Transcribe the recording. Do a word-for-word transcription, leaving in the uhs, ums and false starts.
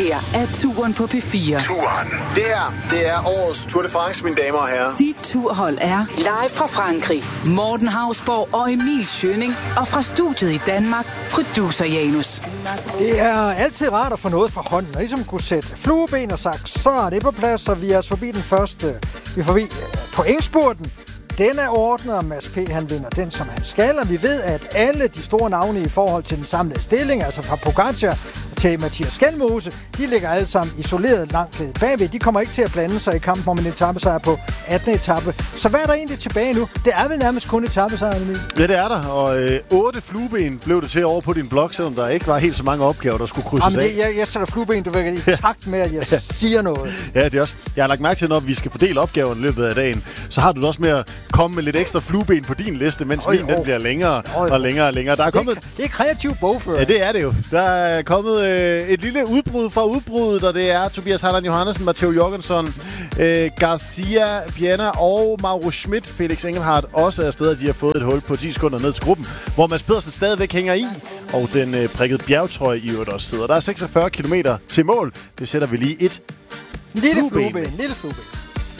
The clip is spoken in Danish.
her er turen på P fire. Turen. Det her, det er årets Tour de France, mine damer og herrer. Dit turhold er live fra Frankrig. Morten Hausborg og Emil Schønning. Og fra studiet i Danmark, producer Janus. Det er altid rart at få noget fra hånden, og ligesom kunne sætte flueben og sagt, så er det på plads, og vi er forbi den første. Vi er forbi pointspurten. Den er ordnet, og Mads P. han vinder den, som han skal, og vi ved, at alle de store navne i forhold til den samlede stilling, altså fra Pogacar til Mathias Skelmose, de ligger alle sammen isoleret langt bagved. De kommer ikke til at blande sig i kampen om en etappesejr på attende etape. Så hvad er der egentlig tilbage nu? Det er vel nærmest kun etappesejren nu. Ja, det er der, og øh, otte flueben blev det til over på din blog, selvom der ikke var helt så mange opgaver, der skulle krydses Jamen, det, af. jeg, jeg sætter flueben, du ved, i takt med, at jeg ja. siger noget. Ja, det er også. Jeg har lagt mærke til, når vi skal fordele opgaverne i løbet af dagen, så har du det også med at komme med lidt ekstra flueben på din liste, mens Øj, min den bliver længere Øj, og længere og længere. Der er det, kommet... det er kreativ bogfører. Ja, det er det jo. Der er kommet øh, et lille udbrud fra udbruddet, og det er Tobias Harlan Johannesen, Matteo Jorgensen, øh, Garcia Piana og Mauro Schmidt. Felix Engelhardt også er steder, de har fået et hul på ti sekunder ned til gruppen, hvor Mads Pedersen stadigvæk hænger i, og den øh, prikkede bjergtrøje i øvrigt også sidder. Der er seksogfyrre kilometer til mål. Det sætter vi lige et Lille flueben. flueben. Lille flueben.